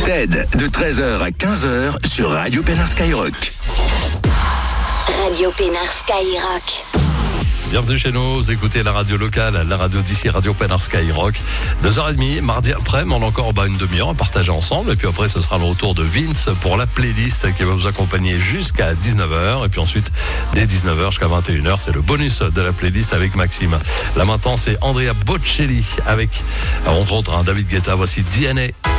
TED de 13h à 15h sur Radio Pénard Skyrock. Radio Pénard Skyrock. Bienvenue chez nous, vous écoutez la radio locale, la radio d'ici, Radio Pénard Skyrock. 2h30, mardi après, on a encore une demi-heure à partager ensemble. Et puis après, ce sera le retour de Vince pour la playlist qui va vous accompagner jusqu'à 19h. Et puis ensuite, dès 19h jusqu'à 21h, c'est le bonus de la playlist avec Maxime. Là maintenant, c'est Andrea Bocelli avec, entre autres, David Guetta. Voici DNA.